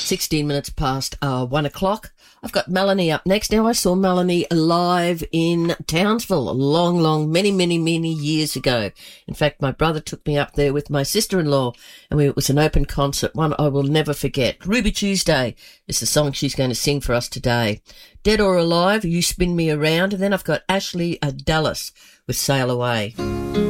16 minutes past 1 o'clock. I've got Melanie up next. Now, I saw Melanie live in Townsville many years ago. In fact, my brother took me up there with my sister-in-law, and it was an open concert, one I will never forget. Ruby Tuesday is the song she's going to sing for us today. Dead or Alive, You Spin Me Around. And then I've got Ashley Dallas with Sail Away.